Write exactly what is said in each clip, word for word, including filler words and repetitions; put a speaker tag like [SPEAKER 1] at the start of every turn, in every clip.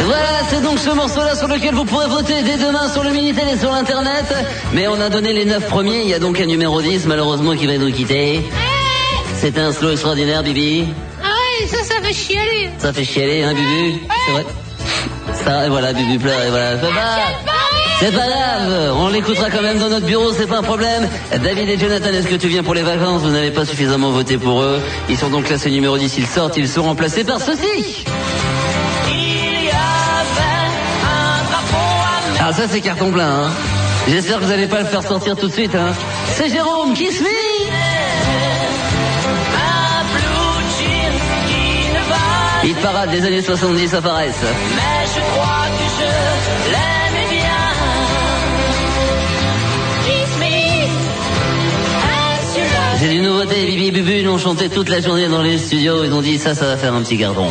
[SPEAKER 1] Voilà, c'est donc ce morceau-là sur lequel vous pourrez voter dès demain sur le Minitel et sur l'internet. Mais on a donné les neuf premiers, il y a donc un numéro dix malheureusement qui va nous quitter. C'était un slow extraordinaire, Bibi.
[SPEAKER 2] Ah ouais, ça, ça fait chialer.
[SPEAKER 1] Ça fait chialer, hein, Bibi? C'est vrai. Ça, et voilà, Bibi pleure, et voilà. Ça va. C'est pas grave, on l'écoutera quand même dans notre bureau, c'est pas un problème. David et Jonathan, est-ce que tu viens pour les vacances? Vous n'avez pas suffisamment voté pour eux. Ils sont donc classés numéro dix, ils sortent, ils sont remplacés par ceci. Ah, ça c'est carton plein, hein. J'espère que vous n'allez pas le faire sortir tout de suite, hein. C'est Jérôme, Kiss Me. Hit parade des années soixante-dix apparaissent.
[SPEAKER 3] Mais je crois que je l'aimais bien.
[SPEAKER 1] J'ai une nouveauté, Bibi et Bubu, ils l'ont chanté toute la journée dans les studios, ils ont dit ça, ça va faire un petit carton.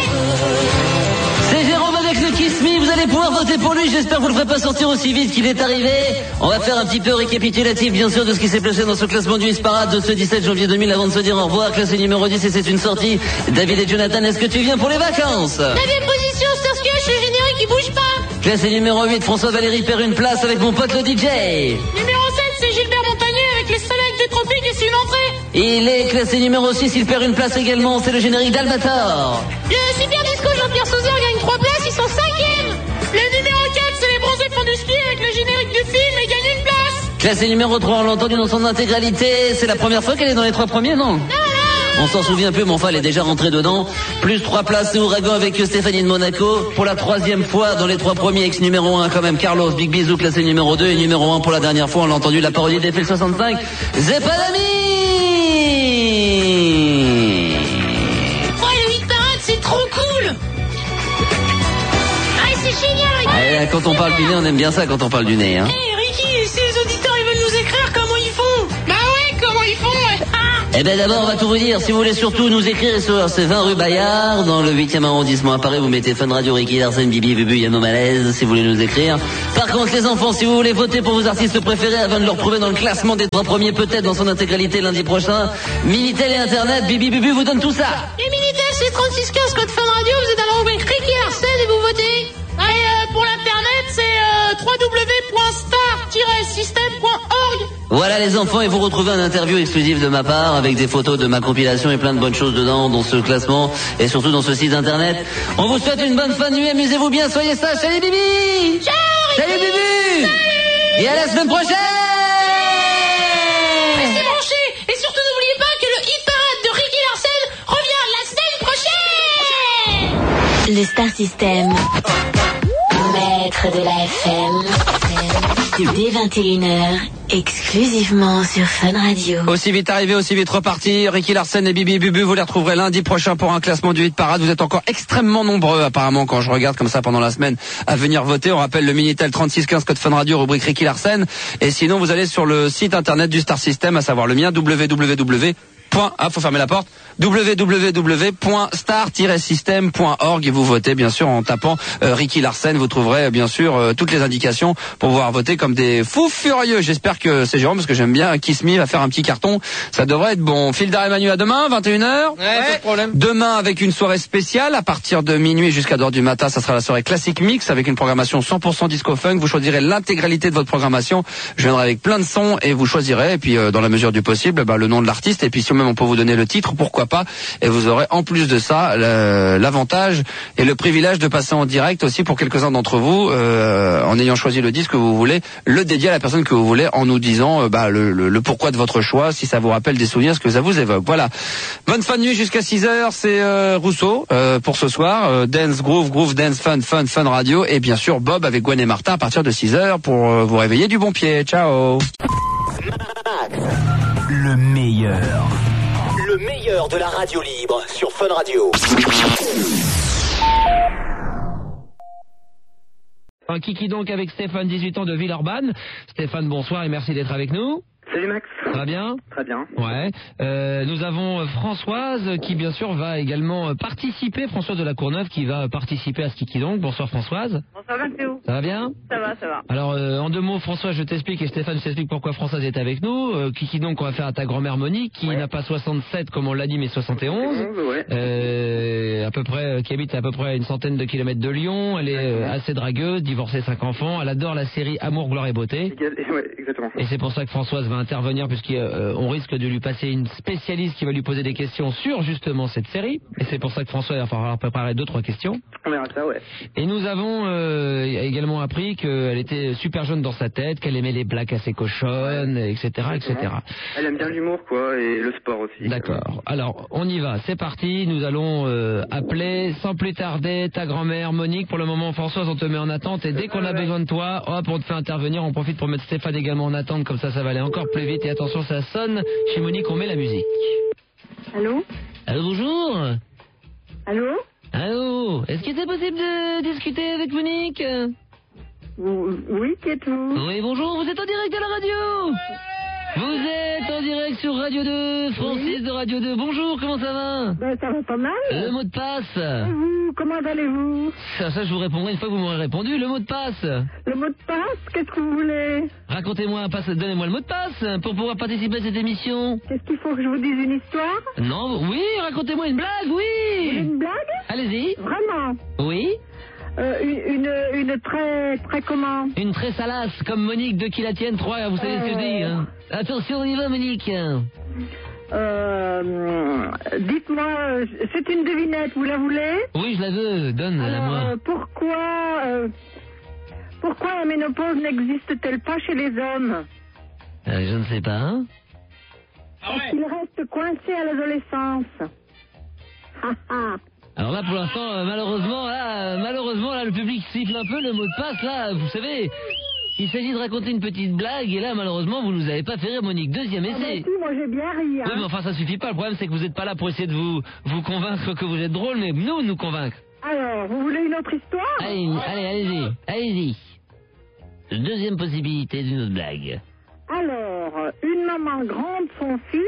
[SPEAKER 1] C'est Jérôme avec le Kiss Me, vous allez pouvoir voter pour lui, j'espère que vous ne le ferez pas sortir aussi vite qu'il est arrivé. On va faire un petit peu récapitulatif, bien sûr, de ce qui s'est placé dans ce classement du Hit Parade de ce dix-sept janvier deux mille avant de se dire au revoir. Classé numéro dix et c'est une sortie. David et Jonathan, est-ce que tu viens pour les vacances?
[SPEAKER 2] Neuvième position, Starsky, le générique qui bouge pas.
[SPEAKER 1] Classé numéro huit, François Valéry perd une place avec mon pote le D J.
[SPEAKER 2] Numéro sept, c'est Gilbert Montagnier avec les soleils du tropique et c'est une entrée.
[SPEAKER 1] Il est classé numéro six, il perd une place également, c'est le générique d'Albator.
[SPEAKER 2] Le Super Disco, Jean-Pierre Sauzet gagne trois places, ils sont cinquième. Le numéro quatre, c'est les bronzés font du ski avec le générique du film et gagne une place.
[SPEAKER 1] Classé numéro trois, on l'a entendu dans son intégralité, c'est la première fois qu'elle est dans les trois premiers, non?
[SPEAKER 2] Non, non.
[SPEAKER 1] On s'en souvient plus, mais enfin, elle est déjà rentrée dedans. Plus trois places, c'est Ouragan avec Stéphanie de Monaco. Pour la troisième fois dans les trois premiers, ex numéro un quand même, Carlos, Big Bisou, classé numéro deux. Et numéro un pour la dernière fois, on l'a entendu, la parodie d'Eiffel soixante-cinq. Zepadami.
[SPEAKER 2] Ouais, le Hit Parade, c'est trop cool. Ah, c'est génial, Ricky.
[SPEAKER 1] Eh, quand on parle du nez, on aime bien ça quand on parle du nez, hein.
[SPEAKER 2] Hey, Ricky, si les auditeurs, ils veulent nous écrire, comment ils font? Bah ouais, comment ils font, ouais.
[SPEAKER 1] Eh ben d'abord, on va tout vous dire. Si vous voulez surtout nous écrire sur c'est vingt rue Bayard, dans le huitième arrondissement à Paris, vous mettez Fun Radio, Ricky Larsen, Bibi, Bubu, Yann Malaise, si vous voulez nous écrire. Par contre, les enfants, si vous voulez voter pour vos artistes préférés avant de le retrouver dans le classement des trois premiers, peut-être dans son intégralité lundi prochain, Minitel et Internet, Bibi, Bubu vous donne tout ça.
[SPEAKER 2] Les Minitel, c'est trente-six quinze code Fun Radio, vous êtes dans l'onglet Ricky Larsen et vous votez. Et euh, pour l'internet, c'est euh, w w w point star tiret system point org.
[SPEAKER 1] Voilà les enfants, et vous retrouvez un interview exclusif de ma part avec des photos de ma compilation et plein de bonnes choses dedans dans ce classement et surtout dans ce site internet. On vous souhaite une bonne fin de nuit, amusez-vous bien, soyez sages. Salut Bibi.
[SPEAKER 2] Ciao.
[SPEAKER 1] Salut Bibi. Salut. Et à la semaine prochaine.
[SPEAKER 2] Restez branchés et surtout n'oubliez pas que le Hit Parade de Ricky Larsen revient la semaine prochaine.
[SPEAKER 4] Le Star System, maître de la F M, dès vingt et une heures, exclusivement sur Fun Radio.
[SPEAKER 5] Aussi vite arrivé, aussi vite reparti. Ricky Larsen et Bibi Bubu, vous les retrouverez lundi prochain pour un classement du Hit Parade. Vous êtes encore extrêmement nombreux apparemment quand je regarde comme ça pendant la semaine à venir voter. On rappelle le Minitel trente-six quinze code Fun Radio, rubrique Ricky Larsen. Et sinon vous allez sur le site internet du Star System, à savoir le mien, w w w. Ah, faut fermer la porte. w w w point star tiret system point org et vous votez bien sûr en tapant euh, Ricky Larsen. Vous trouverez euh, bien sûr euh, toutes les indications pour pouvoir voter comme des fous furieux. J'espère que c'est Jérôme parce que j'aime bien. Kiss Me va faire un petit carton. Ça devrait être bon. Fil d'arrêt Manu à demain, vingt et une heures.
[SPEAKER 6] Ouais, pas de problème.
[SPEAKER 5] Demain avec une soirée spéciale à partir de minuit jusqu'à deux heures du matin. Ça sera la soirée classique mix avec une programmation cent pour cent disco funk. Vous choisirez l'intégralité de votre programmation. Je viendrai avec plein de sons et vous choisirez. Et puis euh, dans la mesure du possible, bah, le nom de l'artiste. Et puis si même on peut vous donner le titre, pourquoi pas. Et vous aurez en plus de ça l'avantage et le privilège de passer en direct aussi pour quelques-uns d'entre vous, euh, en ayant choisi le disque que vous voulez, le dédier à la personne que vous voulez, en nous disant euh, bah, le, le, le pourquoi de votre choix, si ça vous rappelle des souvenirs, ce que ça vous évoque. Voilà. Bonne fin de nuit jusqu'à six heures, c'est euh, Rousseau euh, pour ce soir. Euh, dance, groove, groove, dance, fun, fun, fun radio. Et bien sûr Bob avec Gwen et Martin à partir de six heures pour euh, vous réveiller du bon pied. Ciao.
[SPEAKER 7] Le meilleur. Le meilleur de la radio libre sur Fun Radio.
[SPEAKER 5] Un kiki donc avec Stéphane, dix-huit ans de Villeurbanne. Stéphane, bonsoir et merci d'être avec nous.
[SPEAKER 6] Salut Max.
[SPEAKER 8] Ça va bien?
[SPEAKER 6] Très bien.
[SPEAKER 8] Ouais. Euh, nous avons Françoise qui bien sûr va également participer, Françoise de la Courneuve qui va participer à ce Kiki Donc. Bonsoir Françoise.
[SPEAKER 9] Bonsoir Mathéo.
[SPEAKER 8] Ça va bien?
[SPEAKER 9] Ça va, ça va.
[SPEAKER 8] Alors euh, en deux mots Françoise, je t'explique et Stéphane je t'explique pourquoi Françoise est avec nous. Euh, Kiki Donc on va faire à ta grand-mère Monique qui ouais. n'a pas soixante-sept comme on l'a dit mais soixante et onze.
[SPEAKER 6] Ouais.
[SPEAKER 8] Euh, à peu près, qui habite à peu près une centaine de kilomètres de Lyon. Elle est euh, assez dragueuse, divorcée, cinq enfants. Elle adore la série Amour, gloire et beauté.
[SPEAKER 6] Ouais, exactement.
[SPEAKER 8] Et c'est pour ça que Françoise va intervenir puisqu'on euh, risque de lui passer une spécialiste qui va lui poser des questions sur justement cette série. Et c'est pour ça que Françoise va falloir préparer deux trois questions.
[SPEAKER 6] On verra ça, ouais.
[SPEAKER 8] Et nous avons euh, également appris qu'elle était super jeune dans sa tête, qu'elle aimait les blagues assez cochonnes, ouais. et cetera, et cetera.
[SPEAKER 6] Elle aime bien l'humour, quoi, et le sport aussi.
[SPEAKER 8] D'accord. Alors, on y va. C'est parti. Nous allons euh, appeler sans plus tarder ta grand-mère Monique. Pour le moment, Françoise, on te met en attente. Et dès qu'on a besoin de toi, hop, on te fait intervenir. On profite pour mettre Stéphane également en attente. Comme ça, ça va aller encore plus vite. Et attention, ça sonne. Chez Monique, on met la musique.
[SPEAKER 9] Allô?
[SPEAKER 8] Allô, bonjour.
[SPEAKER 9] Allô?
[SPEAKER 8] Allô. Est-ce que c'est possible de discuter avec Monique?
[SPEAKER 9] Oui, qui êtes-vous?
[SPEAKER 8] Oui, bonjour. Vous êtes en direct à la radio? Vous êtes en direct sur Radio deux, Francis oui. de Radio deux. Bonjour, comment ça va?
[SPEAKER 9] Ben, ça va pas mal.
[SPEAKER 8] Le mot de passe.
[SPEAKER 9] Et vous, comment allez-vous?
[SPEAKER 8] Ça, ça, je vous répondrai une fois que vous m'aurez répondu. Le mot de passe.
[SPEAKER 9] Le mot de passe, qu'est-ce que vous voulez?
[SPEAKER 8] Racontez-moi, passe, donnez-moi le mot de passe pour pouvoir participer à cette émission.
[SPEAKER 9] Qu'est-ce qu'il faut que je vous dise une histoire?
[SPEAKER 8] Non, oui, racontez-moi une blague, oui.
[SPEAKER 9] Une blague?
[SPEAKER 8] Allez-y.
[SPEAKER 9] Vraiment?
[SPEAKER 8] Oui.
[SPEAKER 9] Euh, une, une, une très, très comment?
[SPEAKER 8] Une très salace, comme Monique de qui la tienne, trois, vous savez euh... ce que je dis, hein. Attention, on y va, Monique.
[SPEAKER 9] Euh, dites-moi, c'est une devinette, vous la voulez?
[SPEAKER 8] Oui, je la veux, donne-la moi.
[SPEAKER 9] Euh, pourquoi, euh, pourquoi la ménopause n'existe-t-elle pas chez les hommes?
[SPEAKER 8] euh, Je ne sais pas. Hein.
[SPEAKER 9] Ah ouais. Ils restent coincés à l'adolescence.
[SPEAKER 8] Alors là, pour l'instant, euh, malheureusement, là, euh, malheureusement, là, le public siffle un peu le mot de passe, là, vous savez. Il s'agit de raconter une petite blague, et là, malheureusement, vous nous avez pas fait rire, Monique. Deuxième essai.
[SPEAKER 9] Ah bah si, moi j'ai bien ri, hein.
[SPEAKER 8] Oui, mais enfin, ça suffit pas. Le problème, c'est que vous n'êtes pas là pour essayer de vous, vous convaincre que vous êtes drôle, mais nous, nous convaincre.
[SPEAKER 9] Alors, vous voulez une autre histoire?
[SPEAKER 8] Allez, allez, allez-y, allez-y. Deuxième possibilité d'une autre blague.
[SPEAKER 9] Alors, une maman grande son fils,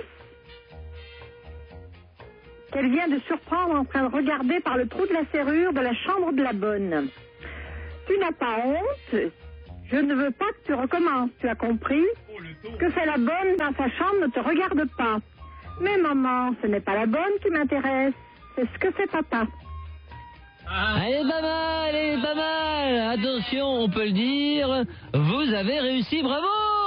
[SPEAKER 9] qu'elle vient de surprendre en train de regarder par le trou de la serrure de la chambre de la bonne. Tu n'as pas honte? Je ne veux pas que tu recommences, tu as compris? Que fait la bonne dans sa chambre ne te regarde pas. Mais maman, ce n'est pas la bonne qui m'intéresse, c'est ce que fait papa.
[SPEAKER 8] Ah. Elle est pas mal, elle est pas mal. Attention, on peut le dire, vous avez réussi, bravo!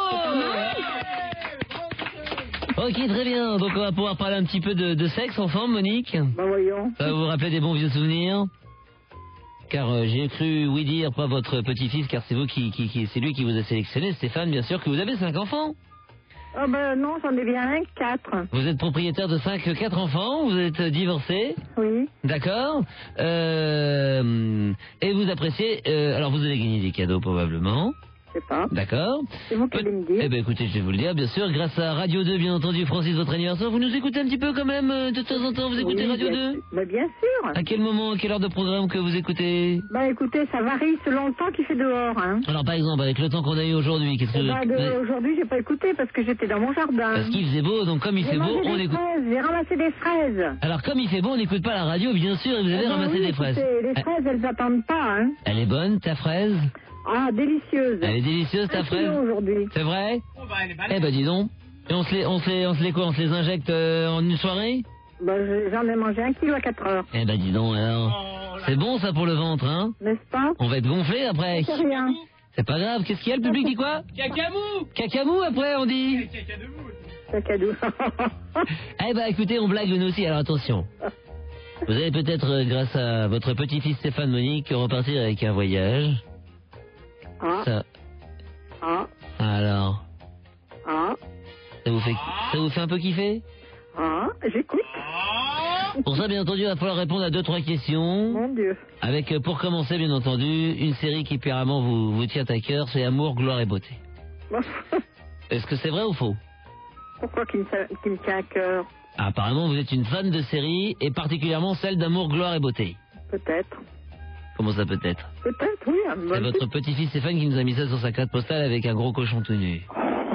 [SPEAKER 8] Ok, très bien. Donc on va pouvoir parler un petit peu de, de sexe ensemble, Monique.
[SPEAKER 9] Bah voyons.
[SPEAKER 8] Ça va vous rappeler des bons vieux souvenirs? Car euh, j'ai cru oui dire, pas votre petit-fils, car c'est vous qui, qui, qui c'est lui qui vous a sélectionné, Stéphane, bien sûr, que vous avez cinq enfants.
[SPEAKER 9] Oh ben non, j'en ai bien un, quatre.
[SPEAKER 8] Vous êtes propriétaire de cinq, quatre enfants, vous êtes divorcé.
[SPEAKER 9] Oui.
[SPEAKER 8] D'accord. Euh, et vous appréciez, euh, alors vous allez gagner des cadeaux probablement.
[SPEAKER 9] Je sais pas.
[SPEAKER 8] D'accord.
[SPEAKER 9] C'est vous qui allez me dire.
[SPEAKER 8] Eh ben écoutez, je vais vous le dire, bien sûr, grâce à Radio deux, bien entendu, Francis, votre anniversaire, vous nous écoutez un petit peu quand même, euh, de temps en temps, vous écoutez
[SPEAKER 9] oui,
[SPEAKER 8] Radio
[SPEAKER 9] bien,
[SPEAKER 8] deux?
[SPEAKER 9] Bah bien sûr.
[SPEAKER 8] À quel moment, à quelle heure de programme que vous écoutez?
[SPEAKER 9] Bah écoutez, ça varie selon le temps qu'il fait dehors, hein.
[SPEAKER 8] Alors par exemple, avec le temps qu'on a eu aujourd'hui, qu'est-ce que...
[SPEAKER 9] Eh bah, de... aujourd'hui, j'ai pas écouté parce que j'étais dans mon jardin.
[SPEAKER 8] Parce qu'il faisait beau, donc comme il fait beau, on écoute...
[SPEAKER 9] J'ai ramassé des fraises.
[SPEAKER 8] Alors comme il fait beau, on n'écoute pas la radio, bien sûr, et vous avez eh ben ramassé
[SPEAKER 9] oui,
[SPEAKER 8] des fraises.
[SPEAKER 9] Les fraises, elles attendent pas, hein.
[SPEAKER 8] Elle est bonne, ta fraise?
[SPEAKER 9] Ah, délicieuse.
[SPEAKER 8] Elle est délicieuse, ta fraise?
[SPEAKER 9] aujourd'hui.
[SPEAKER 8] C'est vrai?
[SPEAKER 2] Oh, bah, elle est
[SPEAKER 8] eh ben dis donc. Et on se les, on se les, on se les quoi? On se les injecte euh, en une soirée?
[SPEAKER 9] Bah, j'en ai mangé un kilo à quatre heures.
[SPEAKER 8] Eh ben dis donc, alors. Oh, c'est bon ça pour le ventre, hein?
[SPEAKER 9] N'est-ce pas?
[SPEAKER 8] On va être gonflé après.
[SPEAKER 9] C'est rien.
[SPEAKER 8] C'est pas grave. Qu'est-ce qu'il y a? Le public dit quoi?
[SPEAKER 2] Cacamou.
[SPEAKER 8] Cacamou après, on dit.
[SPEAKER 9] Cacadou.
[SPEAKER 8] Eh ben écoutez, on blague nous aussi, alors attention. Vous allez peut-être, euh, grâce à votre petit-fils Stéphane Monique, repartir avec un voyage.
[SPEAKER 9] Ah.
[SPEAKER 8] Ça...
[SPEAKER 9] Ah.
[SPEAKER 8] Alors.
[SPEAKER 9] Ah.
[SPEAKER 8] Ça vous fait, ça vous fait un peu kiffer?
[SPEAKER 9] Ah, j'écoute.
[SPEAKER 8] Pour ça, bien entendu, il va falloir répondre à deux, trois questions.
[SPEAKER 9] Mon Dieu.
[SPEAKER 8] Avec, pour commencer, bien entendu, une série qui apparemment vous, vous tient à cœur, c'est Amour, gloire et beauté. Est-ce que c'est vrai ou faux?
[SPEAKER 9] Pourquoi qu'il me, qu'il me tient à cœur?
[SPEAKER 8] Ah, apparemment, vous êtes une fan de série, et particulièrement celle d'Amour, gloire et beauté.
[SPEAKER 9] Peut-être.
[SPEAKER 8] Comment ça peut être?
[SPEAKER 9] Peut-être, oui.
[SPEAKER 8] C'est votre petit-fils Stéphane qui nous a mis ça sur sa carte postale avec un gros cochon tout nu.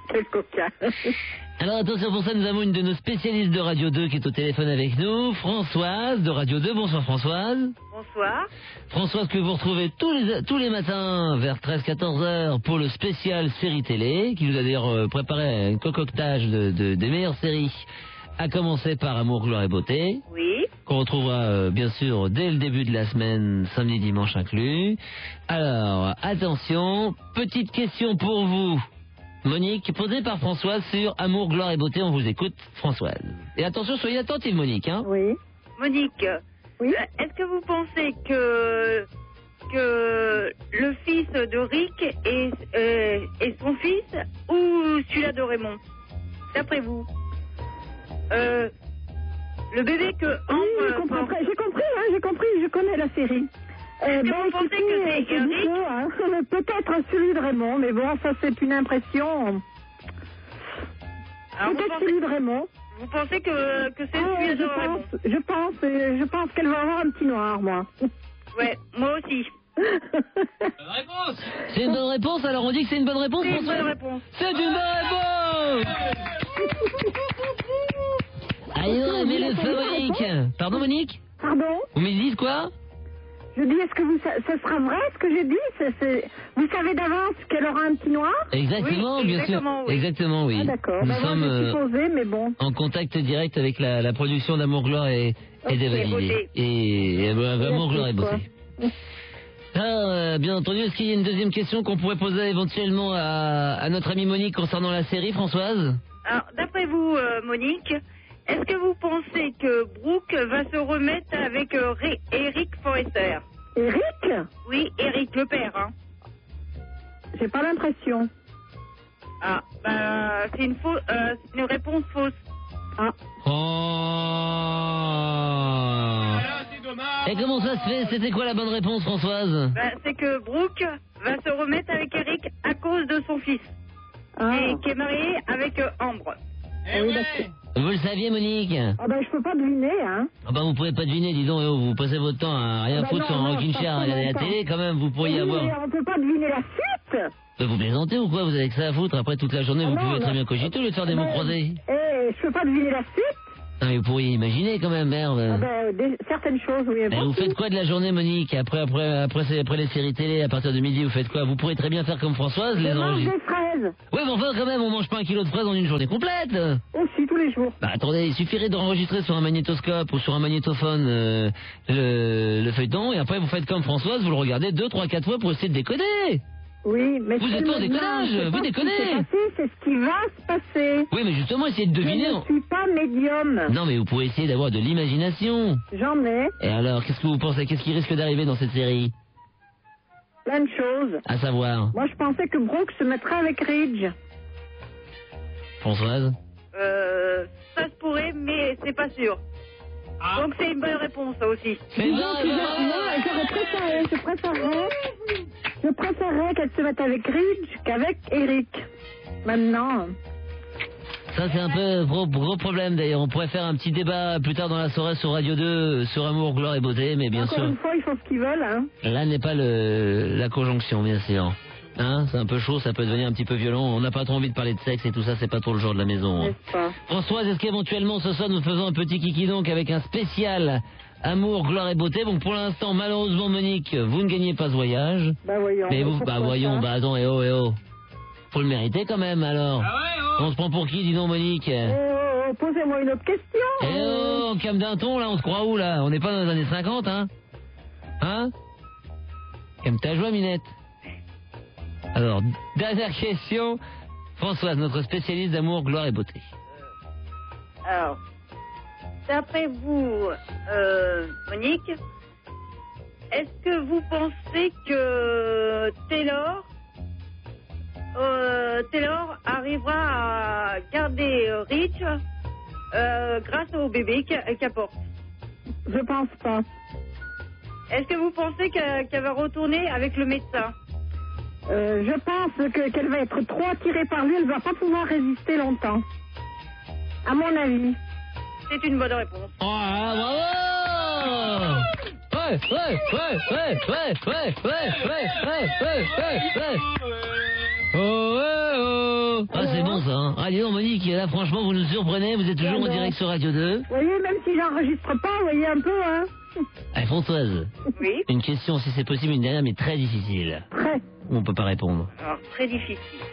[SPEAKER 9] Quel coquin.
[SPEAKER 8] Alors attention, pour ça, nous avons une de nos spécialistes de Radio deux qui est au téléphone avec nous, Françoise de Radio deux. Bonsoir Françoise.
[SPEAKER 9] Bonsoir.
[SPEAKER 8] Françoise que vous retrouvez tous les, tous les matins vers treize à quatorze heures pour le spécial série télé, qui nous a d'ailleurs euh, préparé un concoctage de, de, des meilleures séries, à commencer par Amour, Gloire et Beauté.
[SPEAKER 9] Oui.
[SPEAKER 8] Qu'on retrouvera euh, bien sûr dès le début de la semaine, samedi, dimanche inclus. Alors, attention, petite question pour vous, Monique, posée par Françoise sur Amour, Gloire et Beauté. On vous écoute, Françoise. Et attention, soyez attentive, Monique. Hein.
[SPEAKER 9] Oui.
[SPEAKER 10] Monique,
[SPEAKER 9] oui.
[SPEAKER 10] Est-ce que vous pensez que que le fils de Rick est, euh, est son fils ou celui-là de Raymond? D'après vous, euh, le bébé que
[SPEAKER 9] oui, j'ai compris, porte... j'ai compris, hein, j'ai compris, je connais la série.
[SPEAKER 10] Est-ce que
[SPEAKER 9] ben,
[SPEAKER 10] vous pensez que c'est Eric
[SPEAKER 9] peu, hein. Peut-être celui de Raymond, mais bon, ça c'est une impression. Peut-être pensez... celui de Raymond.
[SPEAKER 10] Vous pensez que, que c'est
[SPEAKER 9] ah,
[SPEAKER 10] celui de
[SPEAKER 9] pense,
[SPEAKER 10] Raymond?
[SPEAKER 9] Je pense, je pense qu'elle va avoir un petit noir, moi.
[SPEAKER 10] Ouais, moi aussi.
[SPEAKER 8] Bonne réponse. C'est une bonne réponse, alors on dit que c'est une bonne réponse.
[SPEAKER 10] C'est une bonne réponse.
[SPEAKER 8] C'est une bonne réponse. Ailleurs, mais le fabrique. Pardon, Monique?
[SPEAKER 9] Pardon?
[SPEAKER 8] Vous me dites quoi?
[SPEAKER 9] Je dis, est-ce que vous, ce sera vrai ce que j'ai dit? c'est, c'est... Vous savez d'avance qu'elle aura un petit noir?
[SPEAKER 8] Exactement,
[SPEAKER 10] oui,
[SPEAKER 8] bien
[SPEAKER 10] exactement,
[SPEAKER 8] sûr.
[SPEAKER 10] Oui.
[SPEAKER 8] Exactement, oui.
[SPEAKER 9] Ah, d'accord.
[SPEAKER 8] Nous
[SPEAKER 9] ben,
[SPEAKER 8] sommes
[SPEAKER 9] moi, je supposais, mais bon.
[SPEAKER 8] en contact direct avec la, la production d'Amour, Gloire et,
[SPEAKER 10] okay,
[SPEAKER 8] et d'Evalidé. Et, et euh, Amour, Gloire et Beauté. Alors, euh, bien entendu, est-ce qu'il y a une deuxième question qu'on pourrait poser éventuellement à, à notre amie Monique concernant la série, Françoise?
[SPEAKER 10] Alors, d'après vous, euh, Monique, est-ce que vous pensez que Brooke va se remettre avec euh, Ré- Eric Forrester?
[SPEAKER 9] Eric?
[SPEAKER 10] Oui, Eric, le père, hein.
[SPEAKER 9] J'ai pas l'impression.
[SPEAKER 10] Ah, bah, c'est une, faux, euh, c'est une réponse fausse.
[SPEAKER 9] Ah.
[SPEAKER 8] Oh. Et comment ça se fait? C'était quoi la bonne réponse, Françoise?
[SPEAKER 10] Bah, c'est que Brooke va se remettre avec Eric à cause de son fils.
[SPEAKER 9] Ah.
[SPEAKER 10] Et qui est marié avec euh, Ambre.
[SPEAKER 9] Eh oui, d'accord.
[SPEAKER 8] Vous le saviez, Monique?
[SPEAKER 9] Ah ben, je peux pas deviner, hein.
[SPEAKER 8] Ah bah, vous pouvez pas deviner, dis donc, vous passez votre temps à rien
[SPEAKER 9] ah bah
[SPEAKER 8] foutre
[SPEAKER 9] non,
[SPEAKER 8] sur un
[SPEAKER 9] non,
[SPEAKER 8] rocking chair à regarder la télé, quand même, vous pourriez
[SPEAKER 9] oui,
[SPEAKER 8] avoir...
[SPEAKER 9] Mais on peut pas deviner la suite.
[SPEAKER 8] Mais vous plaisantez ou quoi? Vous avez que ça à foutre, après toute la journée,
[SPEAKER 9] ah
[SPEAKER 8] vous
[SPEAKER 9] non,
[SPEAKER 8] pouvez
[SPEAKER 9] non.
[SPEAKER 8] très bien cogiter au lieu de faire des
[SPEAKER 9] ah
[SPEAKER 8] mots
[SPEAKER 9] ben,
[SPEAKER 8] croisés.
[SPEAKER 9] Eh, je peux pas deviner la suite.
[SPEAKER 8] Non, mais vous pourriez imaginer, quand même, merde.
[SPEAKER 9] Ah ben, des, certaines choses, oui.
[SPEAKER 8] Mais vous faites quoi de la journée, Monique? Après, après, après, après les séries télé, à partir de midi, vous faites quoi? Vous pourrez très bien faire comme Françoise,
[SPEAKER 9] je
[SPEAKER 8] les
[SPEAKER 9] mange
[SPEAKER 8] enregistres.
[SPEAKER 9] des fraises.
[SPEAKER 8] Oui, mais enfin, quand même, on mange pas un kilo de fraises en une journée complète.
[SPEAKER 9] Aussi, tous les jours.
[SPEAKER 8] Bah attendez, il suffirait d'enregistrer sur un magnétoscope ou sur un magnétophone euh, le, le feuilleton, et après vous faites comme Françoise, vous le regardez deux, trois, quatre fois pour essayer de décoder.
[SPEAKER 9] Oui, mais
[SPEAKER 8] vous êtes en déconnage, vous déconnez.
[SPEAKER 9] C'est ce qui va se passer.
[SPEAKER 8] Oui, mais justement, essayez de deviner.
[SPEAKER 9] Je ne suis pas médium.
[SPEAKER 8] Non, mais vous pouvez essayer d'avoir de l'imagination.
[SPEAKER 9] J'en ai.
[SPEAKER 8] Et alors, qu'est-ce que vous pensez? Qu'est-ce qui risque d'arriver dans cette série?
[SPEAKER 9] Plein de choses.
[SPEAKER 8] À savoir?
[SPEAKER 9] Moi, je pensais que Brooke se mettrait avec Ridge.
[SPEAKER 8] Françoise?
[SPEAKER 10] Euh, ça se pourrait, mais c'est pas sûr. Ah. Donc c'est une bonne réponse, ça aussi.
[SPEAKER 8] Mais non,
[SPEAKER 9] non, moi, j'aurais préféré, je préférerais, je préférerais qu'elle se mette avec Ridge qu'avec Eric. Maintenant.
[SPEAKER 8] Ça, c'est un peu gros, gros problème, d'ailleurs. On pourrait faire un petit débat plus tard dans la soirée sur Radio deux, sur Amour, Gloire et Beauté, mais bien
[SPEAKER 9] Encore
[SPEAKER 8] sûr...
[SPEAKER 9] une fois, ils font ce qu'ils veulent, hein.
[SPEAKER 8] Là n'est pas le, la conjonction, bien sûr. Hein, c'est un peu chaud, ça peut devenir un petit peu violent. On n'a pas trop envie de parler de sexe et tout ça, c'est pas trop le genre de la maison. Hein.
[SPEAKER 9] Pas.
[SPEAKER 8] Françoise, est-ce qu'éventuellement ce soir nous faisons un petit kiki donc avec un spécial Amour, Gloire et Beauté? Bon, pour l'instant, malheureusement, Monique, vous ne gagnez pas ce voyage.
[SPEAKER 9] Bah voyons.
[SPEAKER 8] Mais vous, bah voyons,
[SPEAKER 9] ça
[SPEAKER 8] bah attends, eh oh, eh oh. Faut le mériter quand même, alors.
[SPEAKER 1] Ah ouais, oh.
[SPEAKER 8] On se prend pour qui, dis donc, Monique?
[SPEAKER 9] Eh oh, oh, posez-moi une autre question.
[SPEAKER 8] Eh oh, on calme d'un ton, là, on se croit où, là? On n'est pas dans les années cinquante, hein? Hein? Calme ta joie, Minette. Alors, dernière question. Françoise, notre spécialiste d'amour, gloire et beauté.
[SPEAKER 10] Alors, d'après vous, euh, Monique, est-ce que vous pensez que Taylor, euh, Taylor arrivera à garder Rich euh, grâce au bébé qu'elle apporte?
[SPEAKER 9] Je pense pas.
[SPEAKER 10] Est-ce que vous pensez qu'elle qu'elle va retourner avec le médecin?
[SPEAKER 9] Euh, je pense que, qu'elle va être trop attirée par lui, elle va pas pouvoir résister longtemps. À mon avis.
[SPEAKER 10] C'est une bonne réponse.
[SPEAKER 8] Oh, bravo! Ouais, ouais, ouais, ouais, ouais, ouais, ouais, ouais, ouais, ouais, ouais, ouais. Oh, ouais, oh. Hello. Ah, c'est bon ça. Hein. Ah, dis donc, Monique, là, franchement, vous nous surprenez. Vous êtes toujours
[SPEAKER 9] Alors.
[SPEAKER 8] en direct sur Radio deux.
[SPEAKER 9] Vous voyez, même si j'enregistre pas, vous voyez un peu, hein.
[SPEAKER 8] Allez, Françoise.
[SPEAKER 10] Oui.
[SPEAKER 8] Une question, si c'est possible, une dernière, mais très difficile.
[SPEAKER 9] Très.
[SPEAKER 8] On peut pas répondre.
[SPEAKER 10] Alors, très difficile.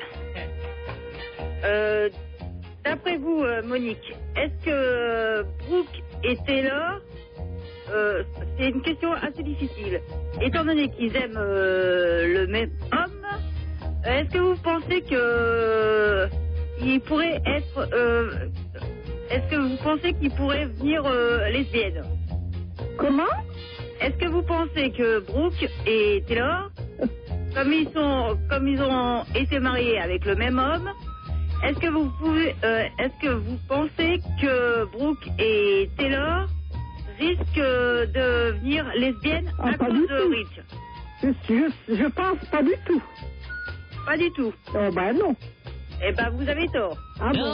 [SPEAKER 10] Euh, D'après vous, euh, Monique, est-ce que Brooke et Taylor, euh, c'est une question assez difficile, étant donné qu'ils aiment euh, le même homme, est-ce que vous pensez que euh, ils pourraient être, euh, est-ce que vous pensez qu'ils pourraient venir euh, lesbiennes?
[SPEAKER 9] Comment?
[SPEAKER 10] Est-ce que vous pensez que Brooke et Taylor, comme ils sont, comme ils ont été mariés avec le même homme, est-ce que vous pouvez, euh, est-ce que vous pensez que Brooke et Taylor risquent de devenir lesbiennes
[SPEAKER 9] Ah,
[SPEAKER 10] à
[SPEAKER 9] pas
[SPEAKER 10] cause
[SPEAKER 9] du
[SPEAKER 10] de
[SPEAKER 9] tout.
[SPEAKER 10] Rick?
[SPEAKER 9] Je, je, je pense pas du tout.
[SPEAKER 10] Pas du tout.
[SPEAKER 9] Oh, ben non.
[SPEAKER 10] Eh ben, vous avez tort.
[SPEAKER 9] Ah bon?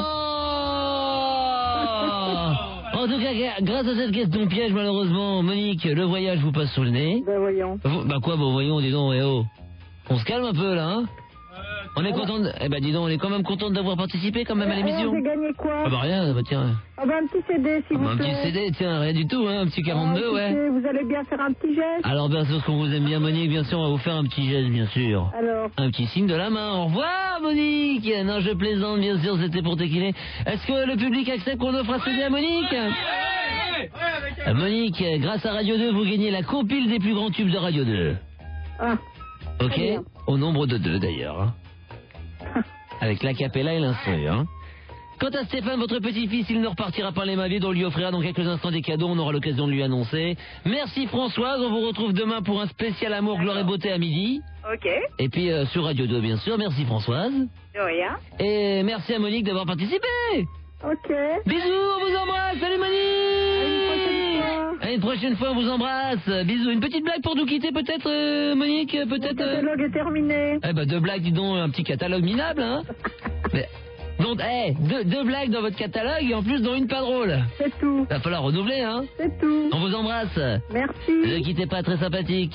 [SPEAKER 8] Oh En tout cas, gra- grâce à cette question piège, malheureusement, Monique, le voyage vous passe sur le nez.
[SPEAKER 9] Ben voyons.
[SPEAKER 8] Vous- Bah quoi, bon, voyons, dis donc, eh oh. On se calme un peu, là, hein. On est content de... Eh ben, dis donc, on est quand même content d'avoir participé, quand même, à l'émission.
[SPEAKER 9] Alors, j'ai gagné quoi?
[SPEAKER 8] Ah bah rien, bah tiens.
[SPEAKER 9] Ah ben un petit C D, s'il
[SPEAKER 8] Ah bah,
[SPEAKER 9] vous
[SPEAKER 8] un
[SPEAKER 9] plaît.
[SPEAKER 8] petit C D, tiens, rien du tout, hein, un petit quarante-deux,
[SPEAKER 9] Ah,
[SPEAKER 8] ouais.
[SPEAKER 9] écoutez, vous allez bien faire un petit geste?
[SPEAKER 8] Alors, bien sûr, qu'on vous aime bien, Monique, bien sûr, on va vous faire un petit geste, bien sûr.
[SPEAKER 9] Alors?
[SPEAKER 8] Un petit signe de la main. Au revoir, Monique. Non, je plaisante, bien sûr, c'était pour t'équiller. Est-ce que le public accepte qu'on offre un C D à Monique? Euh, Monique, grâce à Radio deux, vous gagnez la compile des plus grands tubes de Radio deux.
[SPEAKER 9] Ah.
[SPEAKER 8] Ok?
[SPEAKER 9] Très bien.
[SPEAKER 8] Au nombre de deux, d'ailleurs. Hein. Avec l'acapella et l'instru, hein. Quant à Stéphane, votre petit-fils, il ne repartira pas les mains vides. On lui offrira dans quelques instants des cadeaux. On aura l'occasion de lui annoncer. Merci Françoise. On vous retrouve demain pour un spécial Amour, Gloire et Beauté à midi.
[SPEAKER 10] Ok.
[SPEAKER 8] Et puis euh, sur Radio deux, bien sûr. Merci Françoise.
[SPEAKER 10] De rien.
[SPEAKER 8] Et merci à Monique d'avoir participé.
[SPEAKER 9] Ok.
[SPEAKER 8] Bisous, on vous embrasse. Salut Monique. À une prochaine fois, on vous embrasse. Bisous. Une petite blague pour nous quitter peut-être, euh, Monique? Peut-être.
[SPEAKER 9] Le catalogue est terminé.
[SPEAKER 8] Eh ben deux blagues, dis donc, un petit catalogue minable, hein. Mais, donc, eh, deux, deux blagues dans votre catalogue et en plus dont une pas drôle.
[SPEAKER 9] C'est tout.
[SPEAKER 8] Va falloir renouveler, hein.
[SPEAKER 9] C'est tout.
[SPEAKER 8] On vous embrasse.
[SPEAKER 9] Merci.
[SPEAKER 8] Ne quittez pas, très sympathique.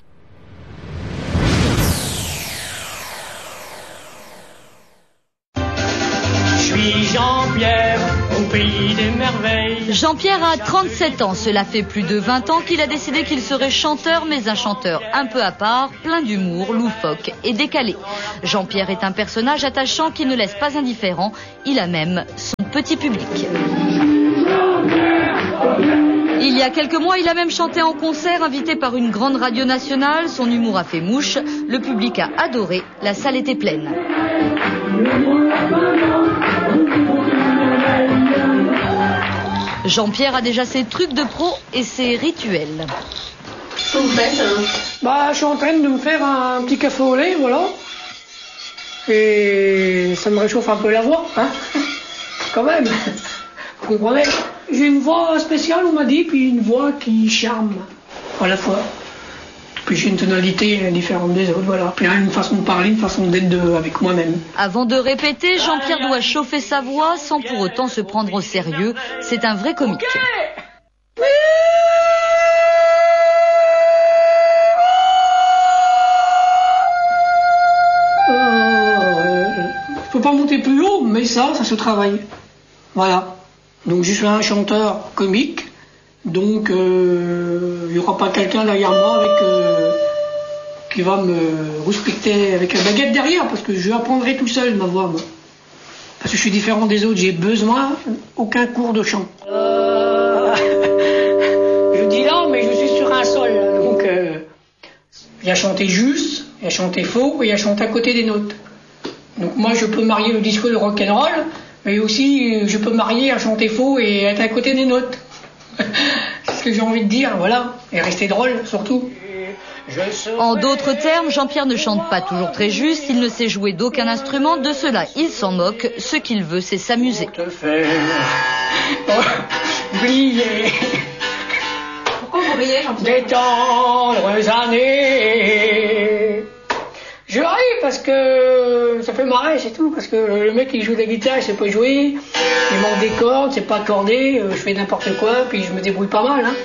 [SPEAKER 11] Je suis Jean-Pierre, au pays des merveilles.
[SPEAKER 12] Jean-Pierre a trente-sept ans. Cela fait plus de vingt ans qu'il a décidé qu'il serait chanteur, mais un chanteur un peu à part, plein d'humour, loufoque et décalé. Jean-Pierre est un personnage attachant qui ne laisse pas indifférent. Il a même son petit public. Il y a quelques mois, il a même chanté en concert, invité par une grande radio nationale. Son humour a fait mouche. Le public a adoré. La salle était pleine. Jean-Pierre a déjà ses trucs de pro et ses rituels.
[SPEAKER 11] Qu'est-ce que vous faites hein? Bah, je suis en train de me faire un petit café au lait, voilà. Et ça me réchauffe un peu la voix, hein. Quand même. Vous comprenez? J'ai une voix spéciale, on m'a dit, puis une voix qui charme à la fois. Puis j'ai une tonalité différente des autres, voilà. Puis une façon de parler, une façon d'être de, avec moi-même.
[SPEAKER 12] Avant de répéter, Jean-Pierre doit chauffer sa voix sans pour autant se prendre au sérieux. C'est un vrai comique.
[SPEAKER 11] Euh, je peux pas monter plus haut, mais ça, ça se travaille. Voilà. Donc je suis un chanteur comique. Donc, euh, il n'y aura pas quelqu'un derrière moi avec, euh, qui va me respecter avec la baguette derrière, parce que je apprendrai tout seul ma voix, moi. Parce que je suis différent des autres, j'ai besoin aucun cours de chant. Euh, je dis là, mais je suis sur un sol. Donc, euh, il y a chanté juste, il y a chanté faux, et il y a chanté à côté des notes. Donc moi, je peux marier le disco de rock'n'roll, mais aussi je peux marier à chanter faux et être à côté des notes. C'est ce que j'ai envie de dire, voilà. Et rester drôle, surtout.
[SPEAKER 12] En d'autres termes, Jean-Pierre ne chante pas toujours très juste, il ne sait jouer d'aucun instrument, de cela il s'en moque, ce qu'il veut c'est s'amuser.
[SPEAKER 11] Briller.
[SPEAKER 12] Pourquoi vous riez, Jean-Pierre?
[SPEAKER 11] Des tendres années. Je ris parce que ça fait marrer, c'est tout. Parce que le mec qui joue de la guitare, il sait pas jouer. Il manque des cordes, c'est pas accordé. Je fais n'importe quoi, puis je me débrouille pas mal. Hein.